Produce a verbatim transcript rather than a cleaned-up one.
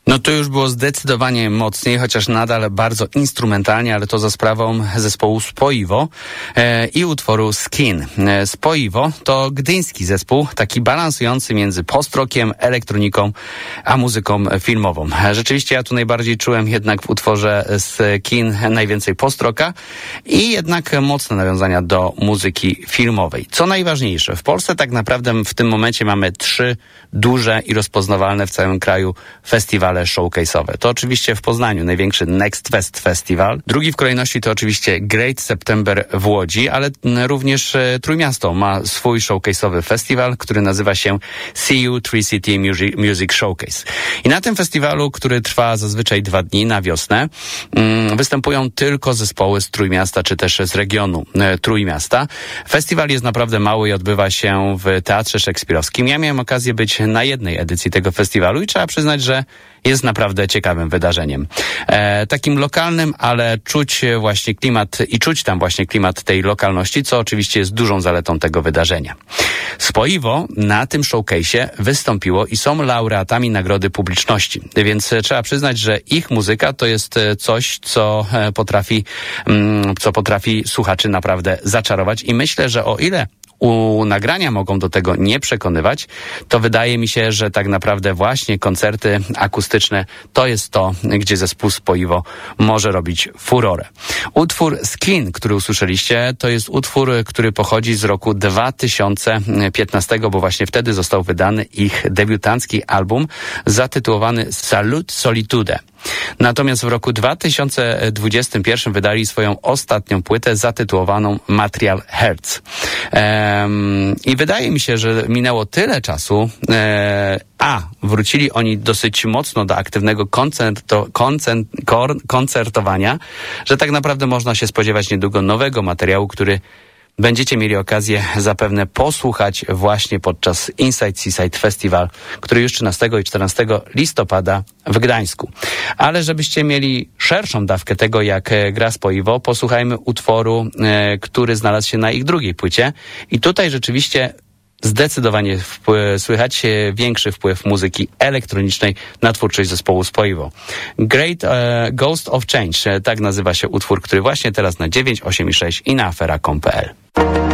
No to już było zdecydowanie mocniej, chociaż nadal bardzo instrumentalnie, ale to za sprawą zespołu Spoiwo e, i utworu Skin. E, Spoiwo to gdyński zespół, taki balansujący między post-rockiem, elektroniką, a muzyką filmową. E, rzeczywiście ja tu najbardziej czułem jednak w utworze Skin najwięcej post-rocka i jednak mocne nawiązania do muzyki filmowej. Co najważniejsze, w Polsce tak naprawdę w tym momencie mamy trzy duże i rozpoznawalne w całym kraju festiwale showcase'owe. To oczywiście w Poznaniu największy Next Fest Festival. Drugi w kolejności to oczywiście Great September w Łodzi, ale również e, Trójmiasto ma swój showcase'owy festiwal, który nazywa się C U Three City Music, Music Showcase. I na tym festiwalu, który trwa zazwyczaj dwa dni na wiosnę, mm, występują tylko zespoły z Trójmiasta, czy też z regionu e, Trójmiasta. Festiwal jest naprawdę mały i odbywa się w Teatrze Szekspirowskim. Ja miałem okazję być na jednej edycji tego festiwalu i trzeba przyznać, że jest naprawdę ciekawym wydarzeniem. E, takim lokalnym, ale czuć właśnie klimat i czuć tam właśnie klimat tej lokalności, co oczywiście jest dużą zaletą tego wydarzenia. Spoiwo na tym showcase'ie wystąpiło i są laureatami Nagrody Publiczności, więc trzeba przyznać, że ich muzyka to jest coś, co potrafi, co potrafi słuchaczy naprawdę zaczarować i myślę, że o ile u nagrania mogą do tego nie przekonywać, to wydaje mi się, że tak naprawdę właśnie koncerty akustyczne to jest to, gdzie zespół Spoiwo może robić furorę. Utwór Skin, który usłyszeliście, to jest utwór, który pochodzi z roku dwa tysiące piętnastego, bo właśnie wtedy został wydany ich debiutancki album zatytułowany Salute Solitude. Natomiast w roku dwa tysiące dwudziestym pierwszym wydali swoją ostatnią płytę zatytułowaną Material Hertz. Ehm, I wydaje mi się, że minęło tyle czasu, e, a wrócili oni dosyć mocno do aktywnego koncerto, koncert, koncertowania, że tak naprawdę można się spodziewać niedługo nowego materiału, który będziecie mieli okazję zapewne posłuchać właśnie podczas Inside Seaside Festival, który już trzynastego i czternastego listopada w Gdańsku. Ale żebyście mieli szerszą dawkę tego, jak gra Spoiwo, posłuchajmy utworu, e, który znalazł się na ich drugiej płycie. I tutaj rzeczywiście zdecydowanie wpływ, słychać większy wpływ muzyki elektronicznej na twórczość zespołu Spoiwo. Great e, Ghost of Change, tak nazywa się utwór, który właśnie teraz na dziewięć, osiem i sześć i na afera kropka com kropka pe el.